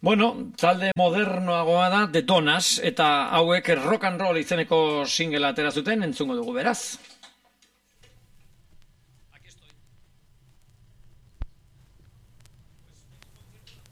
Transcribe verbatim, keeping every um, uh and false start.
Bueno, talde modernoagoa da Detonas, eta hauek rock and roll izeneko single atera zuten, entzungo dugu beraz.